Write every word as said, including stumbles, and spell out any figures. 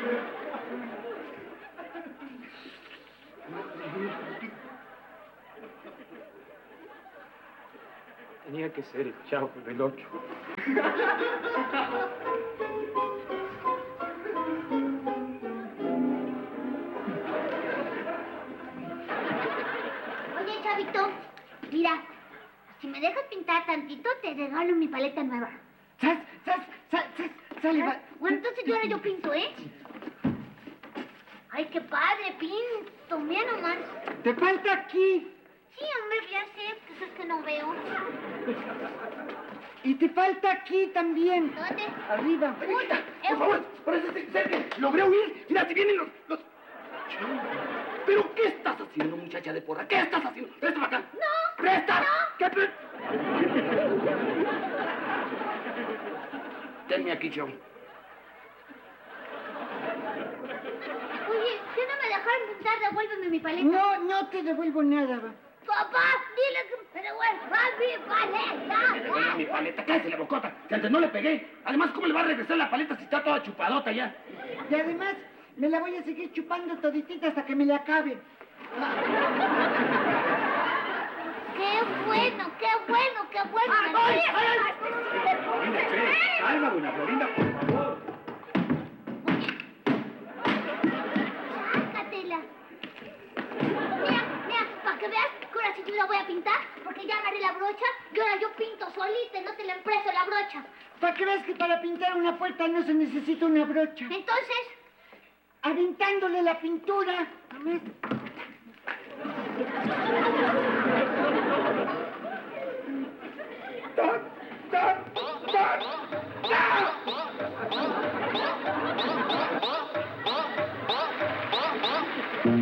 Tenía que ser el Chavo del Ocho. Oye, Chavito, mira, si me dejas pintar tantito, te regalo mi paleta nueva. ¡Sas, sas, sas, sas! ¡Sale, va! Bueno, entonces yo ahora yo pinto, ¿eh? Ay, qué padre, pinto, mira nomás. ¡Te falta aquí! Sí, hombre, ya sé, pues es que no veo. Y te falta aquí también. ¿Dónde? Arriba. Uy, Por favor, por eso se cerque. Logré huir. Mira, si vienen los... los... ¿Pero qué estás haciendo, muchacha de porra? ¿Qué estás haciendo? ¡Presta para acá! ¡No! ¡Presta! ¡No! ¿Qué pre... Tenme aquí, Chavo. Oye, ¿qué no me dejaron pintar? Devuélveme mi paleta. No, no te devuelvo nada, va. Papá, dile que me devuelva mi paleta. Devuelva mi paleta. Cállese la bocota. Que antes no le pegué. Además, ¿cómo le va a regresar la paleta si está toda chupadota ya? Y además, me la voy a seguir chupando toditita hasta que me la acabe. Qué bueno, qué bueno, qué bueno. ¡Ay, ay, ay! Florinda, espere. Calma, doña Florinda, por favor. Sácatela. Mira, mira, para que veas que ahora sí yo la voy a pintar, porque ya agarré la brocha y ahora yo pinto solita, no te la empreso la brocha. Para que veas que para pintar una puerta no se necesita una brocha. Entonces, Aventándole la pintura. A ver. ¡Tan, tan, tan! ¡Ah!